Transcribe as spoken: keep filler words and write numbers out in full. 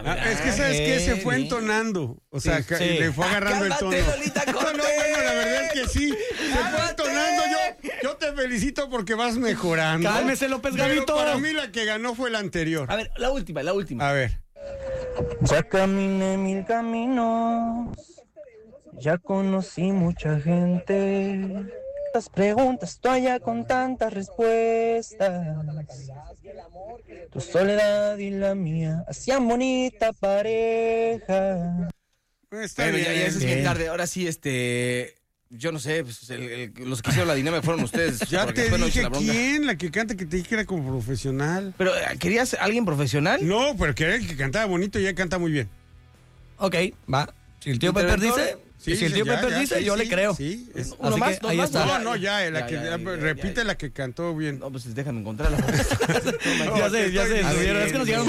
Ah, es que sabes que se fue entonando, o sea, Sí, sí. le fue agarrando el tono. Cálmate, Lolita No, no, Cortés. bueno, la verdad es que sí, se fue entonando. Yo, yo te felicito porque vas mejorando. Cálmese, López Pero Gavito. para mí la que ganó fue la anterior. A ver, la última, la última. A ver. Ya caminé mil caminos, ya conocí mucha gente. Tantas preguntas, tú allá con tantas respuestas. Tu soledad y la mía hacían bonita pareja. Está Bueno, bien. ya, ya es bien tarde. Ahora sí, este... Yo no sé, pues, el- el- los que hicieron la dinámica fueron ustedes. Ya porque te después no echen dije la bronca. quién, la que canta, que te dije que era como profesional. Pero, eh, ¿querías alguien profesional? No, pero que era el que cantaba bonito y ya canta muy bien. Ok, va. Si el tío Pepper Interventor. dice, Sí, si el tío ya, Pepper ya, dice, sí, yo sí, le creo. Sí, es- Uno Así más, que dos ahí más, está. No, no, ya, la Ya, que ya, ya, ya, repite ya. la que cantó bien. No, pues déjame encontrarla. Ya sé, ya sé. A ver, Es que nos llegaron